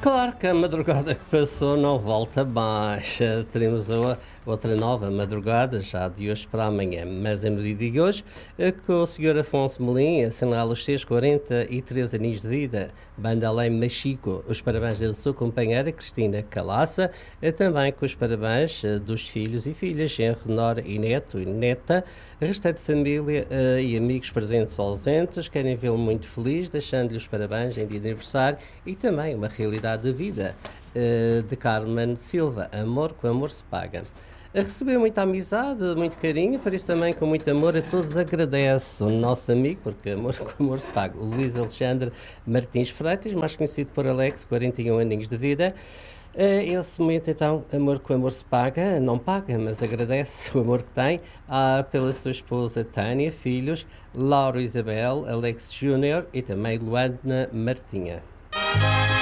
Claro que a madrugada que passou não volta mais. Teremos outra nova madrugada, já de hoje para amanhã. Mas no dia de hoje, que o Sr. Afonso Melim assinala os seus 43 anos de vida. Banda Além Machico, os parabéns da sua companheira Cristina Calaça, também com os parabéns dos filhos e filhas, Henro, Nora e Neto e Neta, restante família e amigos presentes ou ausentes, querem vê-lo muito feliz, deixando-lhe os parabéns em dia de aniversário e também uma realidade da vida de Carmen Silva, amor com amor se paga. Recebeu muita amizade, muito carinho, por isso também com muito amor a todos agradece o nosso amigo, porque amor com amor se paga, o Luís Alexandre Martins Freitas, mais conhecido por Alex, 41 aninhos de vida. Esse momento então, amor com amor se paga, não paga, mas agradece o amor que tem pela sua esposa Tânia, filhos, Laura Isabel, Alex Júnior e também Luana Martinha.